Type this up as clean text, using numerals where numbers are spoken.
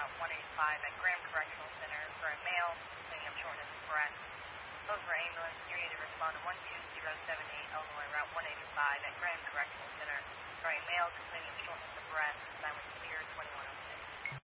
Route 185 at Graham Correctional Center for a male complaining of shortness of breath. Code for ambulance, you're needed to respond to 12078 Illinois Route 185 at Graham Correctional Center for a male complaining of shortness of breath. Silence clear 21.